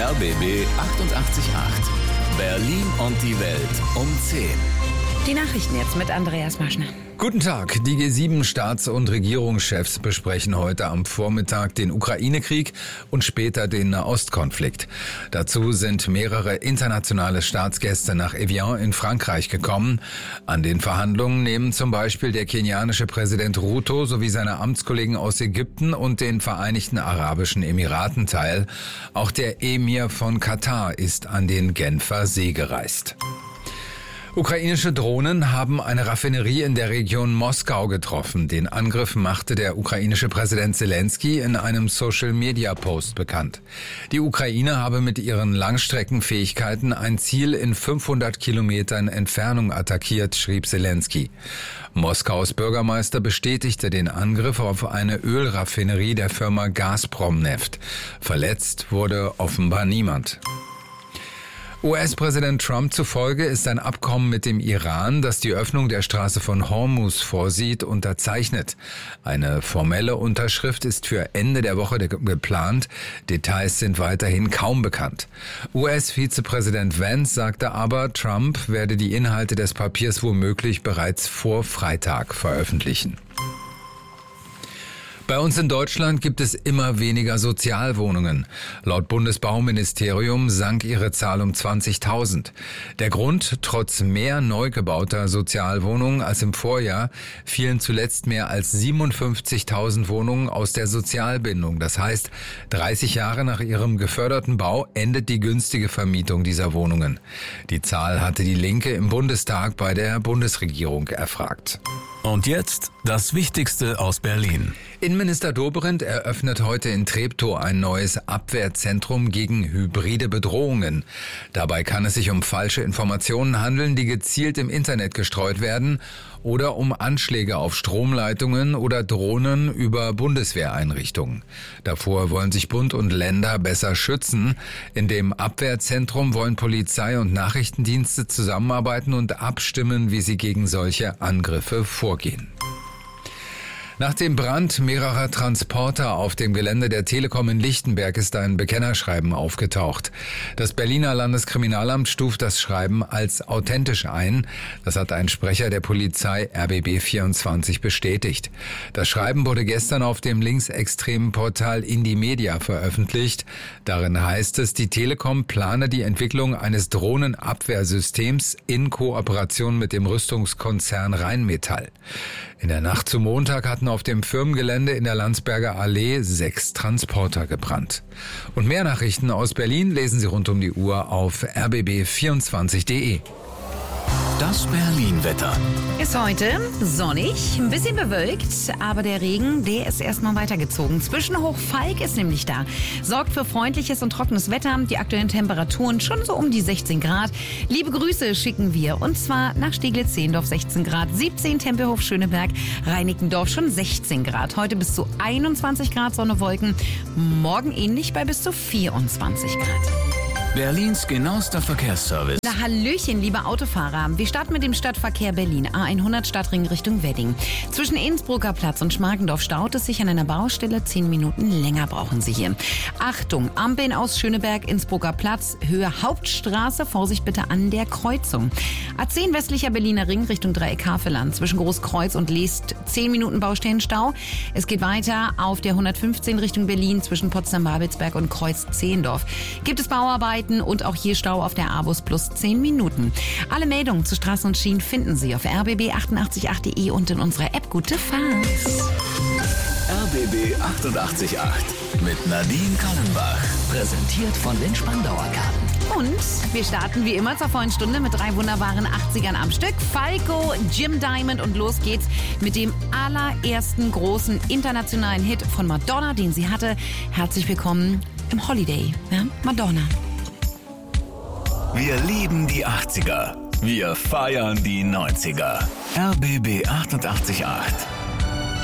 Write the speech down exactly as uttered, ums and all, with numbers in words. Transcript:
R B B achtundachtzig Komma acht. Berlin und die Welt um zehn. Die Nachrichten jetzt mit Andreas Maschner. Guten Tag. Die G sieben Staats- und Regierungschefs besprechen heute am Vormittag den Ukraine-Krieg und später den Nahostkonflikt. Dazu sind mehrere internationale Staatsgäste nach Evian in Frankreich gekommen. An den Verhandlungen nehmen zum Beispiel der kenianische Präsident Ruto sowie seine Amtskollegen aus Ägypten und den Vereinigten Arabischen Emiraten teil. Auch der Emir von Katar ist an den Genfer See gereist. Ukrainische Drohnen haben eine Raffinerie in der Region Moskau getroffen. Den Angriff machte der ukrainische Präsident Zelensky in einem Social-Media-Post bekannt. Die Ukraine habe mit ihren Langstreckenfähigkeiten ein Ziel in fünfhundert Kilometern Entfernung attackiert, schrieb Zelensky. Moskaus Bürgermeister bestätigte den Angriff auf eine Ölraffinerie der Firma Gazprom Neft. Verletzt wurde offenbar niemand. U S-Präsident Trump zufolge ist ein Abkommen mit dem Iran, das die Öffnung der Straße von Hormuz vorsieht, unterzeichnet. Eine formelle Unterschrift ist für Ende der Woche geplant. Details sind weiterhin kaum bekannt. U S-Vizepräsident Vance sagte aber, Trump werde die Inhalte des Papiers womöglich bereits vor Freitag veröffentlichen. Bei uns in Deutschland gibt es immer weniger Sozialwohnungen. Laut Bundesbauministerium sank ihre Zahl um zwanzigtausend. Der Grund: Trotz mehr neu gebauter Sozialwohnungen als im Vorjahr fielen zuletzt mehr als siebenundfünfzigtausend Wohnungen aus der Sozialbindung. Das heißt, dreißig Jahre nach ihrem geförderten Bau endet die günstige Vermietung dieser Wohnungen. Die Zahl hatte die Linke im Bundestag bei der Bundesregierung erfragt. Und jetzt das Wichtigste aus Berlin. Innenminister Dobrindt eröffnet heute in Treptow ein neues Abwehrzentrum gegen hybride Bedrohungen. Dabei kann es sich um falsche Informationen handeln, die gezielt im Internet gestreut werden, oder um Anschläge auf Stromleitungen oder Drohnen über Bundeswehreinrichtungen. Davor wollen sich Bund und Länder besser schützen. In dem Abwehrzentrum wollen Polizei und Nachrichtendienste zusammenarbeiten und abstimmen, wie sie gegen solche Angriffe vorgehen. Nach dem Brand mehrerer Transporter auf dem Gelände der Telekom in Lichtenberg ist ein Bekennerschreiben aufgetaucht. Das Berliner Landeskriminalamt stuft das Schreiben als authentisch ein. Das hat ein Sprecher der Polizei R B B vierundzwanzig bestätigt. Das Schreiben wurde gestern auf dem linksextremen Portal Indymedia veröffentlicht. Darin heißt es, die Telekom plane die Entwicklung eines Drohnenabwehrsystems in Kooperation mit dem Rüstungskonzern Rheinmetall. In der Nacht zum Montag hatten auf dem Firmengelände in der Landsberger Allee sechs Transporter gebrannt. Und mehr Nachrichten aus Berlin lesen Sie rund um die Uhr auf r b b vierundzwanzig punkt d e. Das Berlin-Wetter. Ist heute sonnig, ein bisschen bewölkt, aber der Regen, der ist erstmal weitergezogen. Zwischenhoch Falk ist nämlich da. Sorgt für freundliches und trockenes Wetter. Die aktuellen Temperaturen schon so um die sechzehn Grad. Liebe Grüße schicken wir. Und zwar nach Steglitz-Zehlendorf sechzehn Grad, siebzehn Tempelhof Schöneberg, Reinickendorf schon sechzehn Grad. Heute bis zu einundzwanzig Grad Sonne, Wolken. Morgen ähnlich bei bis zu vierundzwanzig Grad. Berlins genauester Verkehrsservice. Na, Hallöchen, liebe Autofahrer. Wir starten mit dem Stadtverkehr Berlin. A hundert Stadtring Richtung Wedding. Zwischen Innsbrucker Platz und Schmargendorf staut es sich an einer Baustelle. Zehn Minuten länger brauchen Sie hier. Achtung, Ampeln aus Schöneberg, Innsbrucker Platz, Höhe Hauptstraße. Vorsicht bitte an der Kreuzung. A zehn westlicher Berliner Ring Richtung Dreieck Havelland. Zwischen Großkreuz und Leest zehn Minuten Baustellenstau. Es geht weiter auf der hundertfünfzehn Richtung Berlin zwischen Potsdam-Babelsberg und Kreuz-Zehlendorf. Gibt es Bauarbeiten und auch hier Stau auf der A Bus plus zehn Minuten. Alle Meldungen zu Straßen und Schienen finden Sie auf r b b achtundachtzig Komma acht punkt d e und in unserer App. Gute Fahrt. R B B achtundachtzig Komma acht mit Nadine Kallenbach. Präsentiert von den Spandauer Karten. Und wir starten wie immer zur vollen Stunde mit drei wunderbaren achtzigern am Stück. Falco, Jim Diamond und los geht's mit dem allerersten großen internationalen Hit von Madonna, den sie hatte. Herzlich willkommen im Holiday. Ja? Madonna. Wir lieben die achtziger. Wir feiern die neunziger. R B B achtundachtzig Komma acht.